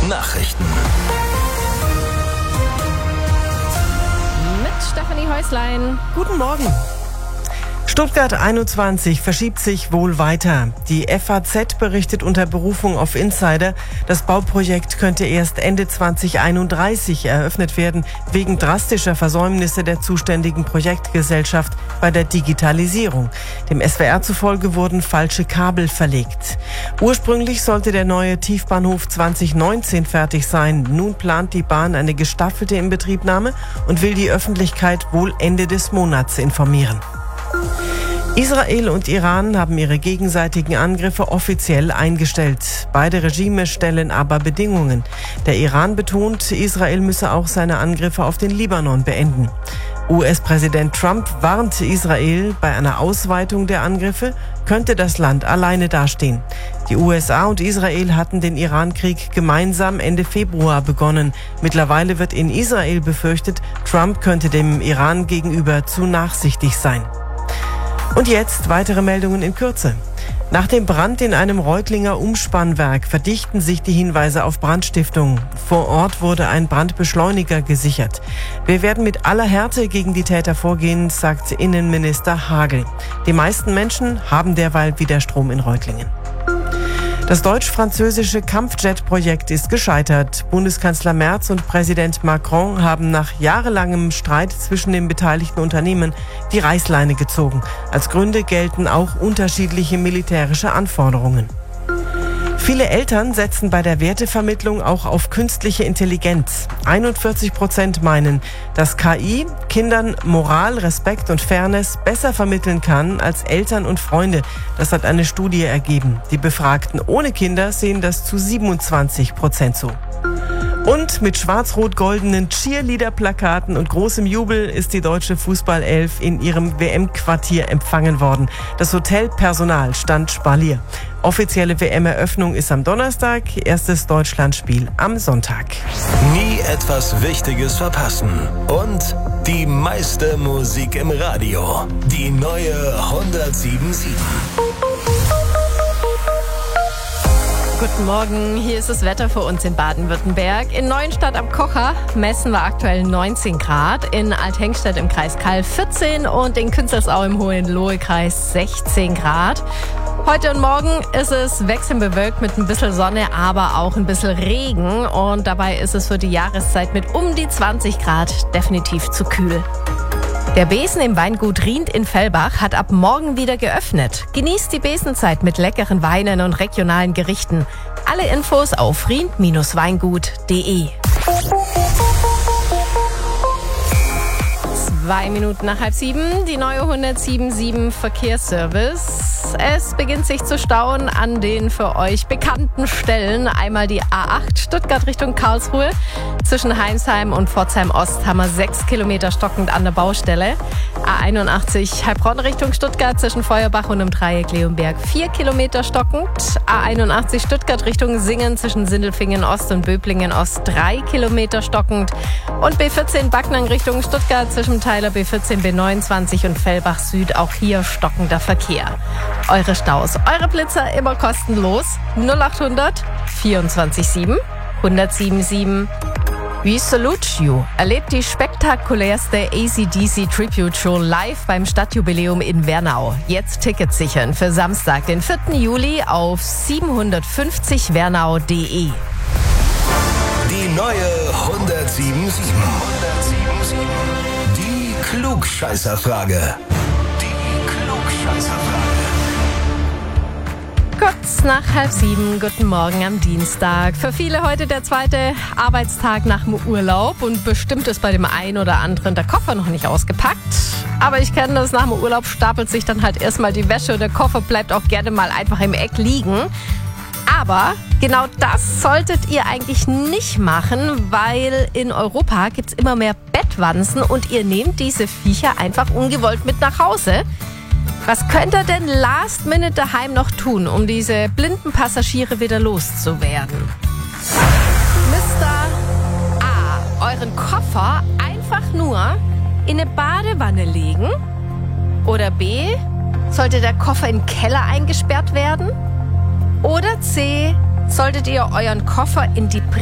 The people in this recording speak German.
Nachrichten. Mit Stefanie Häuslein. Guten Morgen. Stuttgart 21 verschiebt sich wohl weiter. Die FAZ berichtet unter Berufung auf Insider, das Bauprojekt könnte erst Ende 2031 eröffnet werden, wegen drastischer Versäumnisse der zuständigen Projektgesellschaft bei der Digitalisierung. Dem SWR zufolge wurden falsche Kabel verlegt. Ursprünglich sollte der neue Tiefbahnhof 2019 fertig sein. Nun plant die Bahn eine gestaffelte Inbetriebnahme und will die Öffentlichkeit wohl Ende des Monats informieren. Israel und Iran haben ihre gegenseitigen Angriffe offiziell eingestellt. Beide Regime stellen aber Bedingungen. Der Iran betont, Israel müsse auch seine Angriffe auf den Libanon beenden. US-Präsident Trump warnt Israel, bei einer Ausweitung der Angriffe könnte das Land alleine dastehen. Die USA und Israel hatten den Iran-Krieg gemeinsam Ende Februar begonnen. Mittlerweile wird in Israel befürchtet, Trump könnte dem Iran gegenüber zu nachsichtig sein. Und jetzt weitere Meldungen in Kürze. Nach dem Brand in einem Reutlinger Umspannwerk verdichten sich die Hinweise auf Brandstiftung. Vor Ort wurde ein Brandbeschleuniger gesichert. Wir werden mit aller Härte gegen die Täter vorgehen, sagt Innenminister Hagel. Die meisten Menschen haben derweil wieder Strom in Reutlingen. Das deutsch-französische Kampfjet-Projekt ist gescheitert. Bundeskanzler Merz und Präsident Macron haben nach jahrelangem Streit zwischen den beteiligten Unternehmen die Reißleine gezogen. Als Gründe gelten auch unterschiedliche militärische Anforderungen. Viele Eltern setzen bei der Wertevermittlung auch auf künstliche Intelligenz. 41% meinen, dass KI Kindern Moral, Respekt und Fairness besser vermitteln kann als Eltern und Freunde. Das hat eine Studie ergeben. Die Befragten ohne Kinder sehen das zu 27% so. Und mit schwarz-rot-goldenen Cheerleader-Plakaten und großem Jubel ist die deutsche Fußballelf in ihrem WM-Quartier empfangen worden. Das Hotelpersonal stand Spalier. Offizielle WM-Eröffnung ist am Donnerstag, erstes Deutschlandspiel am Sonntag. Nie etwas Wichtiges verpassen. Und die meiste Musik im Radio. Die neue 107.7. Guten Morgen, hier ist das Wetter für uns in Baden-Württemberg. In Neuenstadt am Kocher messen wir aktuell 19 Grad, in Althengstedt im Kreis Kall 14 und in Künzelsau im Hohenlohe-Kreis 16 Grad. Heute und morgen ist es wechselnd bewölkt mit ein bisschen Sonne, aber auch ein bisschen Regen. Und dabei ist es für die Jahreszeit mit um die 20 Grad definitiv zu kühl. Der Besen im Weingut Rient in Fellbach hat ab morgen wieder geöffnet. Genießt die Besenzeit mit leckeren Weinen und regionalen Gerichten. Alle Infos auf rient-weingut.de. 2 Minuten nach 6:30, die neue 107.7 Verkehrsservice. Es beginnt sich zu stauen an den für euch bekannten Stellen. Einmal die A8 Stuttgart Richtung Karlsruhe. Zwischen Heinsheim und Pforzheim Ost haben wir 6 Kilometer stockend an der Baustelle. A81 Heilbronn Richtung Stuttgart zwischen Feuerbach und im Dreieck Leonberg 4 Kilometer stockend. A81 Stuttgart Richtung Singen zwischen Sindelfingen Ost und Böblingen Ost 3 Kilometer stockend. Und B14 Backnang Richtung Stuttgart zwischen Tyler B14 B29 und Fellbach Süd, auch hier stockender Verkehr. Eure Staus, eure Blitzer immer kostenlos. 0800 24 7 107.7. We salute you. Erlebt die spektakulärste AC/DC Tribute Show live beim Stadtjubiläum in Wernau. Jetzt Tickets sichern für Samstag, den 4. Juli auf 750wernau.de. Die neue 107.7. Die Klugscheißerfrage. Kurz nach 6:30, guten Morgen am Dienstag. Für viele heute der zweite Arbeitstag nach dem Urlaub und bestimmt ist bei dem einen oder anderen der Koffer noch nicht ausgepackt. Aber ich kenne das, nach dem Urlaub stapelt sich dann halt erstmal die Wäsche und der Koffer bleibt auch gerne mal einfach im Eck liegen. Aber genau das solltet ihr eigentlich nicht machen, weil in Europa gibt's immer mehr Bettwanzen und ihr nehmt diese Viecher einfach ungewollt mit nach Hause. Was könnt ihr denn last minute daheim noch tun, um diese blinden Passagiere wieder loszuwerden? Mr. A. Euren Koffer einfach nur in eine Badewanne legen? Oder B. Sollte der Koffer im Keller eingesperrt werden? Oder C. Solltet ihr euren Koffer in die